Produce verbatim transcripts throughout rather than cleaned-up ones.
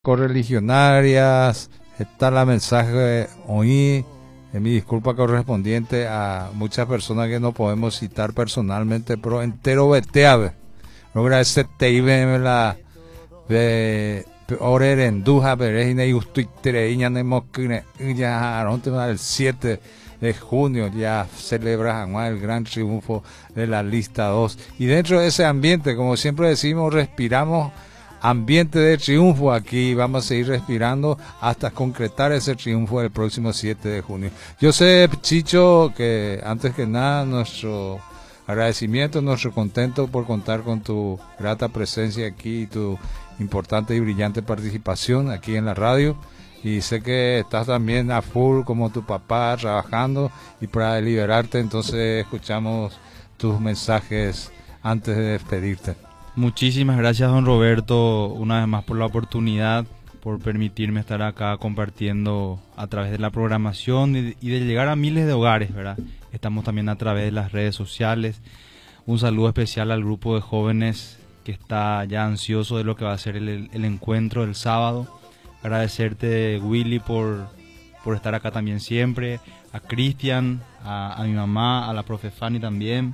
correligionarias, está la mensaje hoy, en mi disculpa correspondiente a muchas personas que no podemos citar personalmente, pero entero veteave. Logra ese teive la de orer en duja, pero es injusto y treña nemos que ya el siete de junio ya celebra el gran triunfo de la lista dos. Y dentro de ese ambiente, como siempre decimos, respiramos ambiente de triunfo aquí, vamos a seguir respirando hasta concretar ese triunfo el próximo siete de junio. Yo sé, Chicho, que antes que nada nuestro agradecimiento, nuestro contento por contar con tu grata presencia aquí y tu importante y brillante participación aquí en la radio, y sé que estás también a full como tu papá trabajando, y para liberarte entonces escuchamos tus mensajes antes de despedirte. Muchísimas gracias, don Roberto, una vez más por la oportunidad, por permitirme estar acá compartiendo a través de la programación y de, y de llegar a miles de hogares, ¿verdad? Estamos también a través de las redes sociales. Un saludo especial al grupo de jóvenes que está ya ansioso de lo que va a ser el, el encuentro del sábado. Agradecerte, Willy, por, por estar acá también siempre, a Cristian, a, a mi mamá, a la profe Fanny también.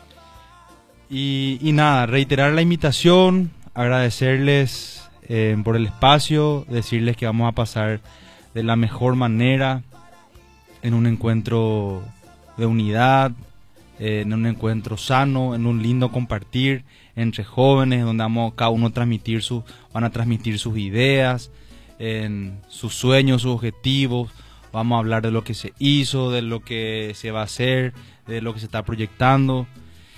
Y, y nada, reiterar la invitación, agradecerles eh, por el espacio, decirles que vamos a pasar de la mejor manera en un encuentro de unidad, eh, en un encuentro sano, en un lindo compartir entre jóvenes, donde vamos cada uno a transmitir sus, van a transmitir sus ideas, en sus sueños, sus objetivos. Vamos a hablar de lo que se hizo, de lo que se va a hacer, de lo que se está proyectando.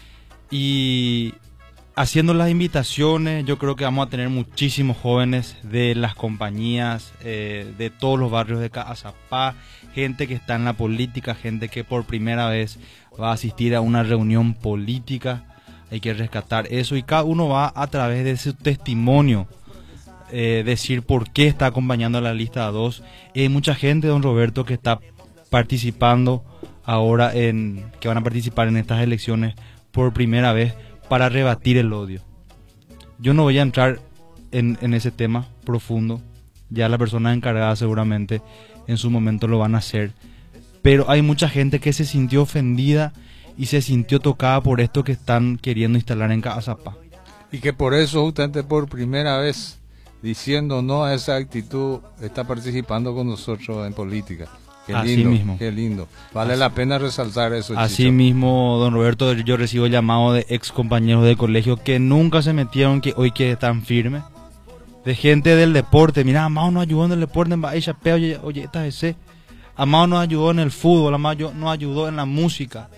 Y haciendo las invitaciones, yo creo que vamos a tener muchísimos jóvenes de las compañías, eh, de todos los barrios de Cazapá, gente que está en la política, gente que por primera vez va a asistir a una reunión política. Hay que rescatar eso, y cada uno va a través de su testimonio eh, decir por qué está acompañando a la lista dos. Y hay mucha gente, don Roberto, que está participando ahora, en que van a participar en estas elecciones por primera vez para rebatir el odio. Yo no voy a entrar en, en ese tema profundo, ya las personas encargadas seguramente en su momento lo van a hacer, pero hay mucha gente que se sintió ofendida y se sintió tocada por esto que están queriendo instalar en Cazapá. Y que por eso, justamente por primera vez, diciendo no a esa actitud, está participando con nosotros en política. Qué Así lindo, mismo. Qué lindo. Vale Así, la pena resaltar eso, Así Chicho. mismo, don Roberto, yo recibo llamado de ex compañeros de colegio que nunca se metieron, que hoy que están firmes. De gente del deporte, mira, Amado nos ayudó en el deporte, en Bahía Chapeo, oye, oye, esta es ese. Amado nos ayudó en el fútbol, Amado nos ayudó en la música.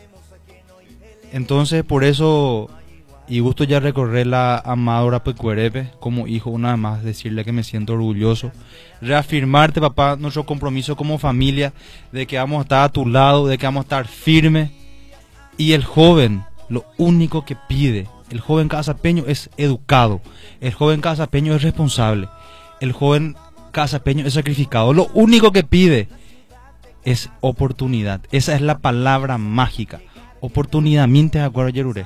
Entonces, por eso, y gusto ya recorrer la Amadora Pecuerepe como hijo, una vez más, decirle que me siento orgulloso. Reafirmarte, papá, nuestro compromiso como familia, de que vamos a estar a tu lado, de que vamos a estar firmes. Y el joven, lo único que pide, el joven cazapeño es educado, el joven cazapeño es responsable, el joven cazapeño es sacrificado. Lo único que pide es oportunidad. Esa es la palabra mágica. Oportunidad, miente de acuerdo, Yeruré.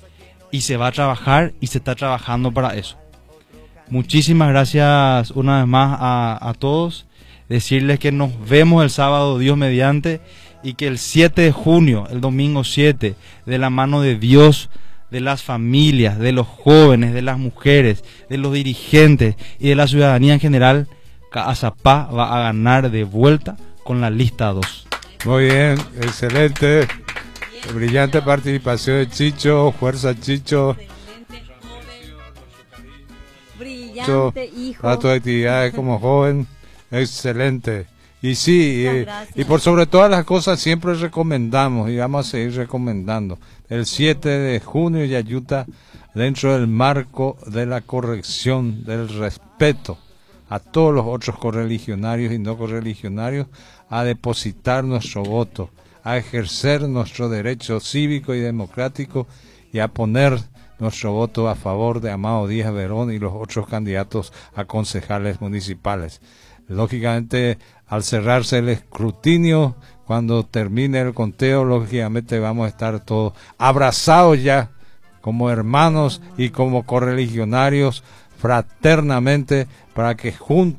Y se va a trabajar y se está trabajando para eso. Muchísimas gracias una vez más a, a todos. Decirles que nos vemos el sábado, Dios mediante, y que el siete de junio, el domingo siete, de la mano de Dios, de las familias, de los jóvenes, de las mujeres, de los dirigentes y de la ciudadanía en general, Cazapá va a ganar de vuelta con la lista dos. Muy bien, excelente. Brillante participación de Chicho, fuerza Chicho. Brillante hijo. A tus actividades como joven, excelente. Y sí, y, y por sobre todas las cosas siempre recomendamos, y vamos a seguir recomendando, el siete de junio y ayuda dentro del marco de la corrección, del respeto a todos los otros correligionarios y no correligionarios, a depositar nuestro voto, a ejercer nuestro derecho cívico y democrático y a poner nuestro voto a favor de Amado Díaz Verón y los otros candidatos a concejales municipales. Lógicamente, al cerrarse el escrutinio, cuando termine el conteo, lógicamente vamos a estar todos abrazados ya como hermanos y como correligionarios fraternamente para que juntos